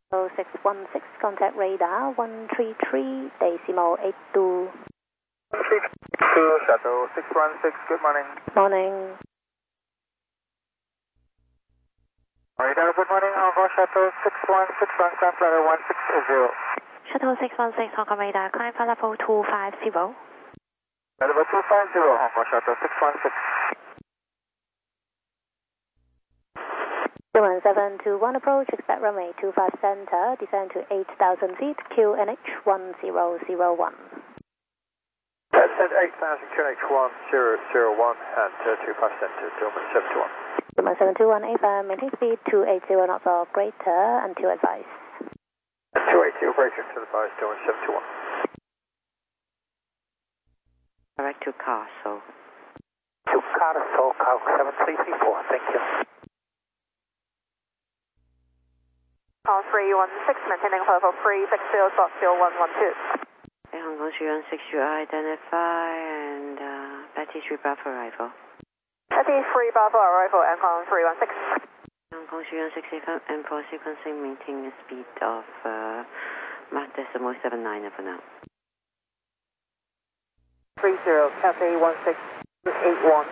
0616, contact radar 133.82. 132, Shuttle 616, good morning. Morning. Radar, good morning, Hong Kong Shuttle 6161, climb flight level 160. Shuttle 616, Hong Kong radar, climb flight level 250. Level 250, Hong Kong Shuttle 616. 21721 approach, expect runway 25 center, descend to 8,000 feet, QNH 1001. Descend 8,000 QNH 1001 and 25 center, 271. 21721 AFM, maintain speed 280 knots or greater until advice. 280, greater until advice, 271. Direct to Castle. To Castle, Cal 7334, thank you. Call 316, maintaining level 360.0112. Hong Kong 316, you identify and Betty 3 Bravo arrival. Betty 3 Bravo arrival, Hong Kong 316. Hong Kong 316 and for sequencing, maintain a speed of Mach decimal 79 for now. 30, Cathay 1681.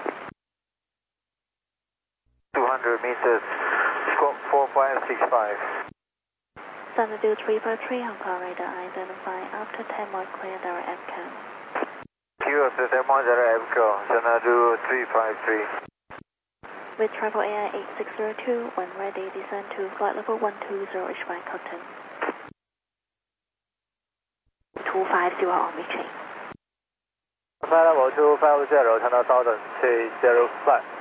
200 meters, squawk 4565. Xanadu 353, Hong Kong radar, identify after 10 more clear direct MCAM. Q of the thermometer EVCO, Xanadu 353. With travel AI 8602, when ready, descend to flight level 120 by Cotton. 250 on reaching. Flight level 250, 看到稍等，30 flight.